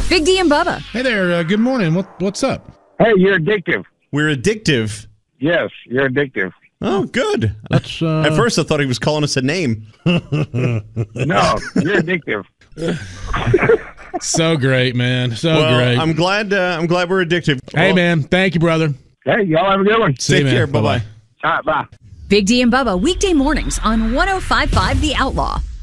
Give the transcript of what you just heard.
Big D and Bubba. Hey there. Good morning. What's up? Hey, you're addictive. We're addictive. Yes, you're addictive. Oh, good. That's At first, I thought he was calling us a name. No, you're addictive. so great, man. So great. I'm glad we're addictive. Hey, man. Thank you, brother. Hey, y'all have a good one. See Take you, man. care. Bye-bye. All right, bye. Big D and Bubba, weekday mornings on 105.5 The Outlaw.